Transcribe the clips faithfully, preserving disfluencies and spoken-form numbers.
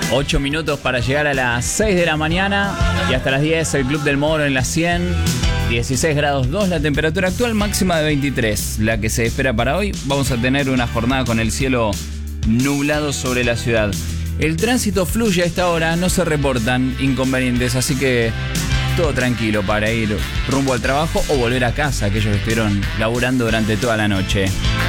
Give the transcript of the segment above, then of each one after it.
ocho minutos para llegar a las seis de la mañana y hasta las diez el Club del Moro en las cien. dieciséis grados dos la temperatura actual, máxima de veintitrés. La que se espera para hoy, vamos a tener una jornada con el cielo nublado sobre la ciudad. El tránsito fluye a esta hora, no se reportan inconvenientes, así que todo tranquilo para ir rumbo al trabajo o volver a casa, aquellos que estuvieron laburando durante toda la noche.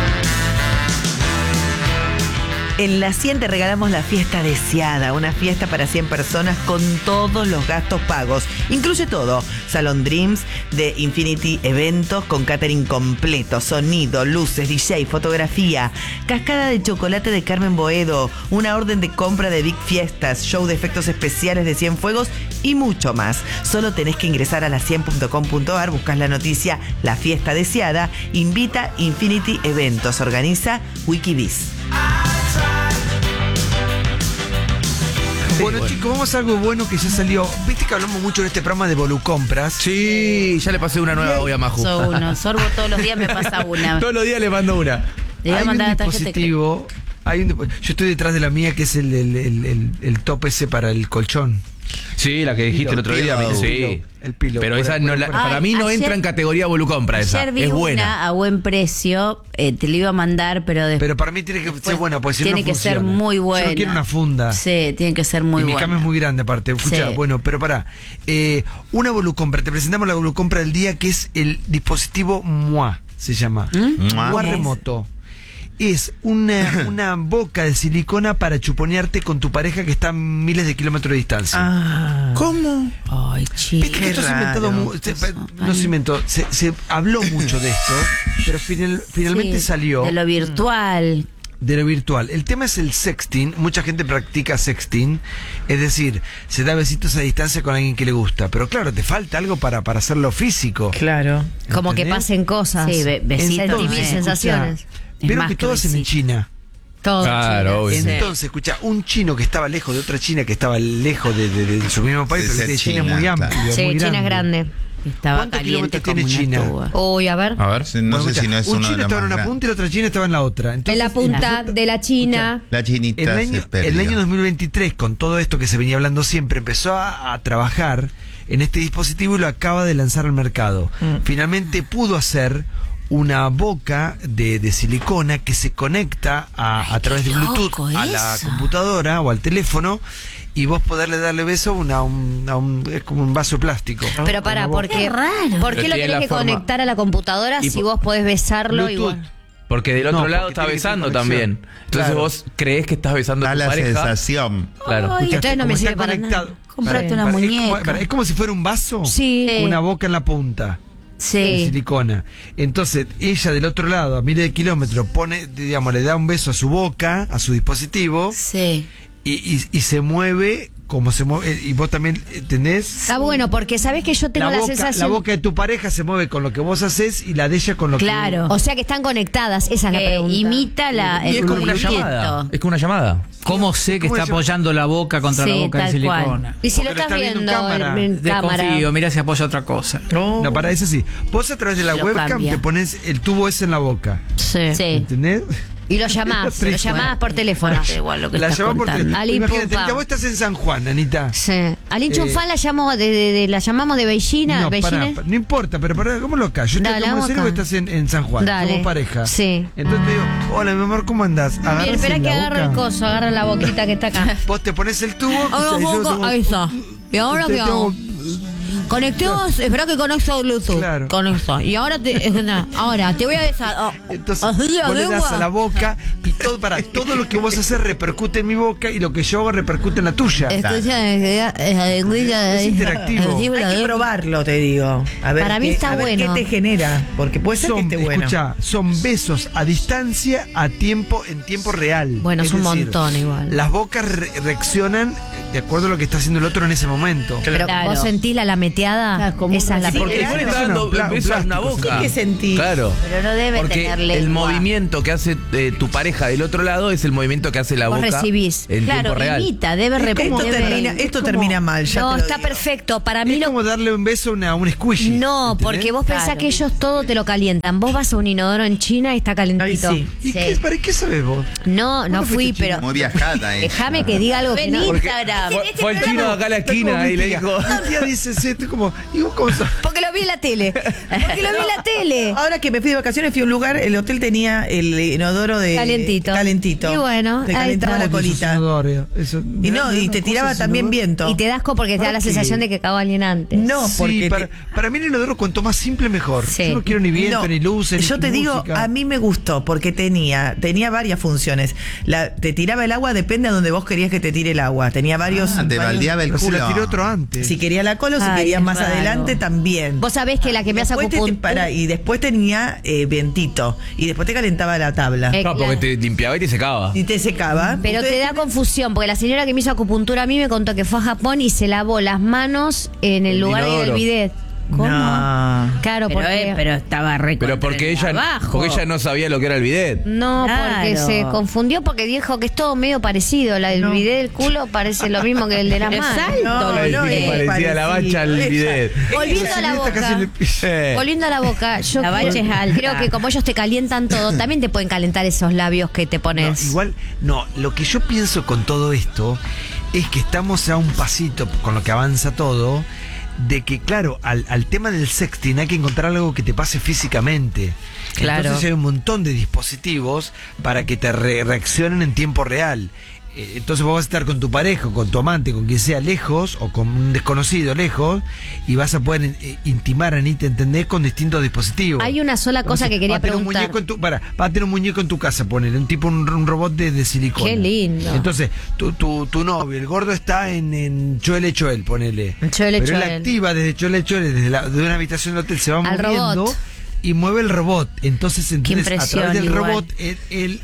En La cien te regalamos la fiesta deseada, una fiesta para cien personas con todos los gastos pagos. Incluye todo, Salón Dreams de Infinity Eventos con catering completo, sonido, luces, D J, fotografía, cascada de chocolate de Carmen Boedo, una orden de compra de Big Fiestas, show de efectos especiales de Cienfuegos y mucho más. Solo tenés que ingresar a la cien punto com punto a r, buscas la noticia La fiesta deseada, invita Infinity Eventos, organiza Wikiviz. Bueno, chicos, vamos a algo bueno que ya salió. Viste que hablamos mucho en este programa de Volucompras. Sí, ya le pasé una nueva hoy a Maju. So uno, sorbo todos los días, me pasa una. Todos los días le mando una. Le voy a Hay mandar un la tarjeta de dispositivo. Hay un, yo estoy detrás de la mía, que es el, el, el, el, el top ese para el colchón. Sí, la que dijiste el otro día. Pillow, Sí. pillow, el pillow. Pero Fuera, esa no fuera, la- fuera. para mí no Ayer- entra en categoría Volucompra esa. Ayer vi Es una buena. a buen precio, eh, te lo iba a mandar, pero después. Pero para mí tiene que ser buena, porque si no, tiene no que ser funciona. muy buena. Yo no quiero una funda. Sí, tiene que ser muy y mi buena. cama es muy grande aparte. Escucha, Sí. bueno, pero pará. Eh, una Volucompra, te presentamos la Volucompra del día, que es el dispositivo M U A, se llama. ¿Mm? M U A ¿Qué es? remoto. Es una, una boca de silicona para chuponearte con tu pareja que está a miles de kilómetros de distancia. Ah. ¿Cómo? Ay, chico. Viste que esto se ha inventado mu- se- no se inventó, se, se habló mucho de esto, pero final- finalmente Sí, salió de lo virtual. de lo virtual. El tema es el sexting. Mucha gente practica sexting, es decir, se da besitos a distancia con alguien que le gusta, pero claro, te falta algo para, para hacerlo físico. Claro. Como que ¿Entendés? pasen cosas. Sí, be- besitos. Sentimientos, Escuchá, sensaciones. Es Pero más que que todo hacen en besito. China. Todo. Claro, obvio. Sí. Entonces, escucha, un chino que estaba lejos de otra China que estaba lejos de, de- de su mismo país, De pero ser de China es China, muy amplio. claro. Sí, muy China es grande. Estaba ¿Cuántos caliente kilómetros como tiene una China? tuba. Uy, a ver. A ver. No sé Bueno, si no es un una de chino las estaba en más una grandes. punta y la otra China estaba en la otra. En Entonces, la punta de la China. La chinita el se año, perdió. el año dos mil veintitrés, con todo esto que se venía hablando siempre, empezó a, a trabajar en este dispositivo y lo acaba de lanzar al mercado. Mm. Finalmente pudo hacer una boca de, de silicona que se conecta a, a través de qué Bluetooth loco a la eso. computadora o al teléfono, y vos poderle darle beso a una, un, a un- es como un vaso de plástico. Pero para, Una boca. porque Qué raro. ¿por qué Pero lo tiene tenés la que forma- conectar a la computadora Y si po- vos podés besarlo Bluetooth. igual? Porque del otro No, lado porque está tiene que tener besando conexión. también. Entonces Claro. vos crees que estás besando a Da tu la pareja. sensación. Claro. Ay, entonces no Como me está sirve para conectado. nada. Comprate Para- una para- es como- muñeca. para- es como si fuera un vaso, Sí. una boca en la punta. De Sí. silicona. Entonces, ella del otro lado, a miles de kilómetros, pone, digamos, le da un beso a su boca, a su dispositivo, Sí. y, y, y se mueve como se mueve. Y vos también, ¿entendés? Está bueno, porque sabés que yo tengo La la, boca, sensación. la boca de tu pareja se mueve con lo que vos haces y la de ella con lo Claro. O sea que están conectadas, esa es la Que pregunta. imita la. Y el es como una movimiento. llamada. Es como una llamada. ¿Cómo sé que ¿Cómo está se llama? apoyando la boca contra Sí, la boca de tal silicona? cual. Y si Porque lo lo estás está viendo en viendo cámara. en, en cámara. Desconfío, mira si apoya otra cosa. que. No, para eso sí. Vos a través de la Lo webcam cambia. te pones el tubo ese en la boca. Sí. Sí. ¿Entendés? Y lo llamás, lo llamás por teléfono. Da igual lo que La estás llamás por contando. teléfono. Ali Imagínate, Pumpa. Anita, vos estás en San Juan, Anita. Sí. Al Eh, Inchunfán la llamamos de, de- de- la llamamos de Beijing. No, Beijing. pará, pa- no importa, pero pará, ¿cómo lo callo? Yo estoy Dale, como en vamos serio acá. que estás en, en San Juan. Dale. Somos pareja. Sí. Entonces te digo, hola, mi amor, ¿cómo andás? Bien, Agarras espera en que la agarro el boca. coso, agarra la boquita que está acá. Vos te pones el tubo. Ahora y yo boca, tomo- ahí está. ¿Y ahora te qué hago? tengo- Conectemos, espera que conecto Bluetooth. Claro. Con esto. Y ahora te, no, ahora te voy a besar. Oh. Entonces, Así, vos le das lengua. a la boca y todo, para, todo lo que vos haces repercute en mi boca y lo que yo hago repercute en la tuya. Escucha, esa lengüita. Es interactivo. Sí, Hay la que de- probarlo, te digo. A ver Para mí qué- está a ver bueno. qué te genera. Porque puede ser que Son, esté bueno. escuchá, son besos a distancia a tiempo, en tiempo real. Bueno, es un decir, montón igual. Las bocas re- reaccionan de acuerdo a lo que está haciendo el otro en ese momento. Pero Claro. vos sentís la lameteada, Claro, como esa es la una- Porque Claro, le está dando un pla- un besos a una plástico, boca. ¿qué sentís? Claro. Pero no debe Porque tener el lengua. movimiento que hace eh, tu pareja del otro lado es el movimiento que hace la Vos boca recibís. en Claro, tiempo real. imita, debe Esto repetir. termina, debe- esto como- termina mal, ya No, te lo está digo. perfecto. Para mí Es lo... como darle un beso a, una, a un squishy. No, ¿entendés? porque vos pensás Claro. que ellos todo te lo calientan. Vos vas a un inodoro en China y está calentito. Ay, sí. ¿Y qué, para qué sabes vos? No, no ¿Cuándo fui, fuiste a pero Muy viajada, ¿eh? déjame que diga algo que Ven no. Instagram. Fue, fue el chino acá a la esquina y le dijo. Un día dice, sí, estoy como, digo, ¿cómo sabes? Porque lo vi en la tele. Porque lo vi en la tele. Ahora que me fui de vacaciones, fui a un lugar, el hotel tenía el inodoro de Calentito. calentito. Y bueno, te ahí calentaba está. la colita. Eso, Y no, y te tiraba también viento. Y te das asco porque te da ¿Para la qué? sensación de que cagó alguien antes. No, porque Sí, para, te- para mí el inodoro cuanto más simple mejor. Sí. Yo no quiero ni viento, No, ni luces, yo ni te digo, música. a mí me gustó porque tenía tenía varias funciones. La, te tiraba el agua, depende a donde vos querías que te tire el agua. Tenía varios. Ah, te varios- baldeaba el Pero se culo. la tiró otro antes. Si quería la cola o si Ay, querías es más raro. adelante también. Vos sabés que la que me hace Después te- te- acupuntura. pará, y después tenía eh, vientito. Y después te calentaba la tabla. Eh, No, porque claro. te limpiaba y te secaba. Y te secaba. Pero te da confusión, porque la señora que me hizo acupuntura a mí me contó que fue a Japón y se lavó las manos en el El lugar del inodoro. bidet. ¿Cómo? No. Claro, Pero, porque... eh, pero estaba re Pero contra porque el ella, abajo. porque ella no sabía lo que era el bidet. No, porque Claro. se confundió porque dijo que es todo medio parecido. La del No. bidet del culo parece lo mismo que el de las Es manos. alto. No, Ay, no, sí, es parecía parecido. la bacha al Ella- bidet. Volviendo a la Está casi en boca. el piso. Eh. Volviendo a la boca, yo La bacha creo, es alta. creo que como ellos te calientan todo, también te pueden calentar esos labios que te No, pones. igual, no, lo que yo pienso con todo esto es que estamos a un pasito con lo que avanza todo, de que, claro, al, al tema del sexting hay que encontrar algo que te pase físicamente. Claro. Entonces hay un montón de dispositivos para que te re- reaccionen en tiempo real. Eh, Entonces vos vas a estar con tu pareja, con tu amante, con quien sea lejos, o con un desconocido lejos, y vas a poder eh, intimar, Anita, ¿entendés? Con distintos dispositivos. Hay una sola cosa que quería va a tener preguntar. Un muñeco en tu, para, va a tener un muñeco en tu casa, poner un tipo, un, un robot de, de silicona. Qué lindo. Entonces, tu, tu, tu novio, el gordo está en, en Choele Choel, ponele. Choele Pero él Choel. activa desde Choele Choel, desde la, de una habitación del hotel, se va Al moviendo robot. y mueve el robot. Entonces, ¿entendés? a impresión través del igual. robot, él, él,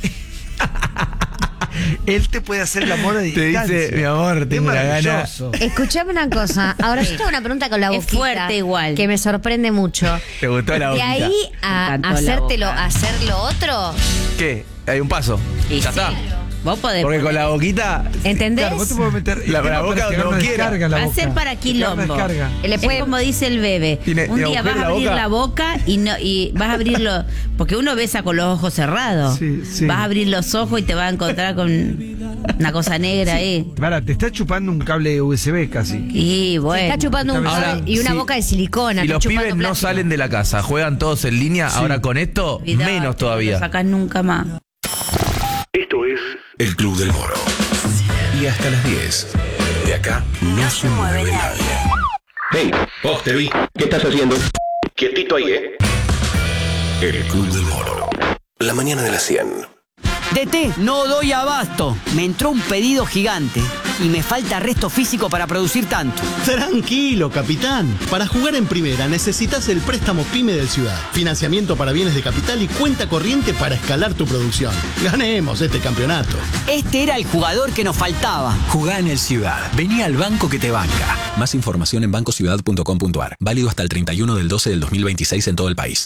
él te puede hacer el amor a Te distancia. dice, mi amor, Es tengo una gana. maravilloso. Escuchame una cosa. Ahora yo tengo una pregunta con la Es boquita. fuerte igual. Que me sorprende mucho. ¿Te gustó la De boquita? ahí a Me encantó la hacértelo, boca. a hacerlo otro. ¿Qué? Hay un paso. Y ya sí. está. Vos podés. Porque con la boquita. ¿Entendés? Claro, vos te puedes meter La- el tema la boca para que donde haga una vos quieras. descarga en la Va a boca. ser para Que haga una quilombo. descarga. Le puede- Es como dice el bebé. Tiene- Un tiene día vas agujero a la abrir boca. la boca y no y vas a abrirlo porque uno besa con los ojos cerrados. Sí, sí. Vas a abrir los ojos y te vas a encontrar con una cosa negra ahí. Para, te está chupando un cable U S B casi. Y bueno. Está chupando un Ahora, cable y una sí. boca de silicona. Y está los chupando pibes no plástico. salen de la casa, juegan todos en línea. Ahora con esto, Cuidado, menos No lo todavía. sacas nunca más. Esto es El Club del Moro. Y hasta las diez. De acá no, se mueve nadie. Hey, vos te vi. ¿Qué estás haciendo? Quietito ahí, ¿eh? El Club del Moro. La mañana de las cien. D T, no doy abasto. Me entró un pedido gigante y me falta resto físico para producir tanto. Tranquilo, capitán. Para jugar en primera necesitas el préstamo PYME del Ciudad. Financiamiento para bienes de capital y cuenta corriente para escalar tu producción. Ganemos este campeonato. Este era el jugador que nos faltaba. Jugá en el Ciudad. Vení al banco que te banca. Más información en bancociudad punto com punto ar. Válido hasta el treinta y uno del doce del dos mil veintiséis en todo el país.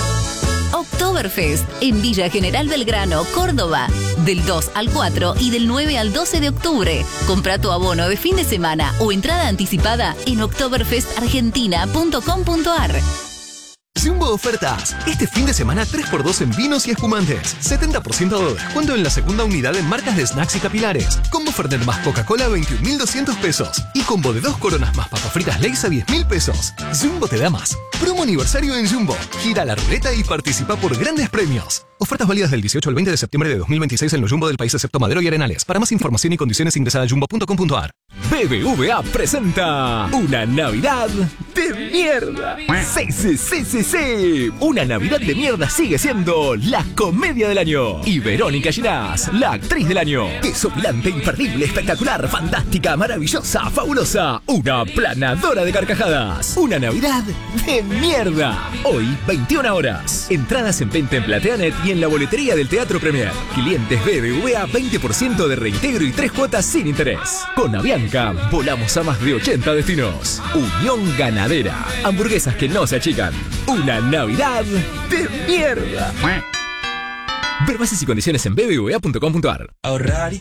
Oktoberfest en Villa General Belgrano, Córdoba. Del dos al cuatro y del nueve al doce de octubre. Compra tu abono de fin de semana o entrada anticipada en oktoberfest argentina punto com punto ar. Jumbo Ofertas. Este fin de semana tres por dos en vinos y espumantes. setenta por ciento de descuento en la segunda unidad en marcas de snacks y capilares. Combo Fernet más Coca-Cola veintiún mil doscientos pesos. Y combo de dos coronas más papas fritas Lay's a diez mil pesos. Jumbo te da más. Promo aniversario en Jumbo. Gira la ruleta y participa por grandes premios. Ofertas válidas del dieciocho al veinte de septiembre de dos mil veintiséis en los Jumbo del país excepto Madero y Arenales. Para más información y condiciones ingresa a jumbo punto com punto ar. B B V A presenta una Navidad de mierda. Sí, sí, sí, sí, sí. Una Navidad de mierda sigue siendo la comedia del año. Y Verónica Ginás, la actriz del año. Desopilante, imperdible, espectacular, fantástica, maravillosa, fabulosa. Una planadora de carcajadas. Una Navidad de mierda. Hoy, veintiuna horas. Entradas en venta en Plateanet y en la boletería del Teatro Premier. Clientes B B V A, veinte por ciento de reintegro y tres cuotas sin interés. Con Avianca, volamos a más de ochenta destinos. Unión Ganadera. Hamburguesas que no se achican. Una Navidad de mierda. Ver bases y condiciones en b b v a punto com punto a r. Ahorrar